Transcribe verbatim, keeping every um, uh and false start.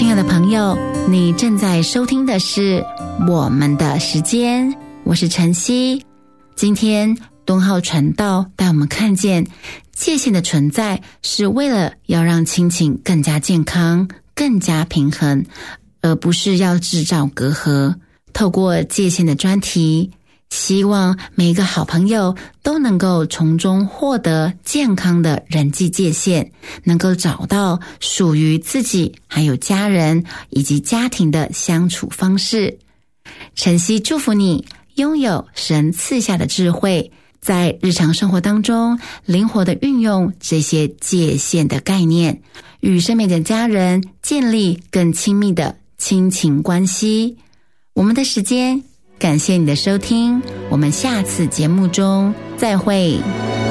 亲爱的朋友，你正在收听的是我们的时间，我是晨曦。今天敦浩传道带我们看见界限的存在是为了要让亲情更加健康，更加平衡，而不是要制造隔阂。透过界限的专题，希望每一个好朋友都能够从中获得健康的人际界限，能够找到属于自己还有家人以及家庭的相处方式。晨曦祝福你拥有神赐下的智慧，在日常生活当中灵活地运用这些界限的概念，与身边的家人建立更亲密的亲情关系。我们的时间，感谢你的收听，我们下次节目中再会。